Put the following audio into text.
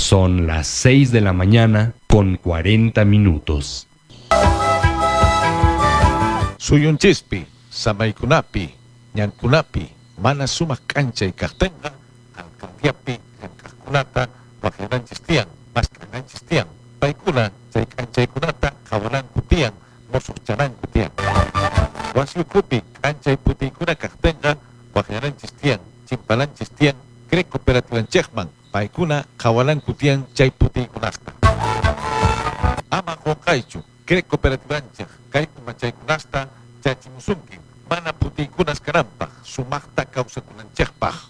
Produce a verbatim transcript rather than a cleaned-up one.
Son las seis de la mañana con cuarenta minutos. Suyun chispi, samaykunapi, ñankunapi, mana sumak kanchay kaqtinqa, alcaldiapi, llank'aqkunata, waqllananchis tiyan, maskhananchistiyan. Paykuna, chay k'anchaykunata qhawaranku tiyan, musuqchananku tiyan. Wasi ukupi k'anchay putiykuna kaqtinqa, waqllananchis tiyan, chimpalanchis tiyan, Grek Cooperativanchikman, paykuna qhawaranku tiyan chay putiykunasta. Ama qunqaychu, Grek Cooperativanchik, kayku machaykunasta chachimusunki, mana putiykunas kananpaq, sumaqta kawsakunanchikpaq.